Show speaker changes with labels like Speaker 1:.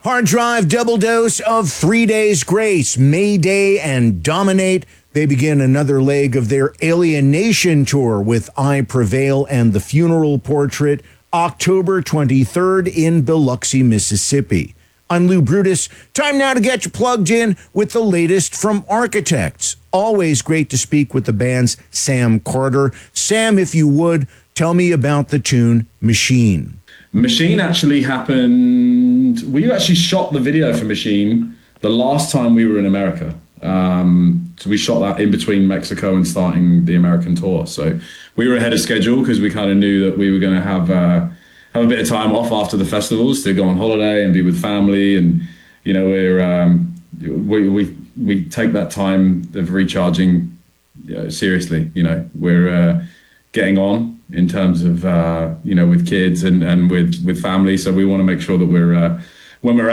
Speaker 1: Hard Drive double dose of 3 Days Grace, Mayday and Dominate. They begin another leg of their Alienation tour with I Prevail and The Funeral Portrait, October 23rd in Biloxi, Mississippi. I'm Lou Brutus. Time now to get you plugged in with the latest from Architects. Always great to speak with the band's Sam Carter. Sam, if you would, tell me about the tune Machine.
Speaker 2: Machine actually happened. We actually shot the video for Machine the last time we were in America. So we shot that in between Mexico and starting the American tour. So we were ahead of schedule because we kind of knew that we were going to have a bit of time off after the festivals to go on holiday and be with family. And you know, we take that time of recharging seriously. You know, we're getting on in terms of with kids and with family. So we want to make sure that we're when we're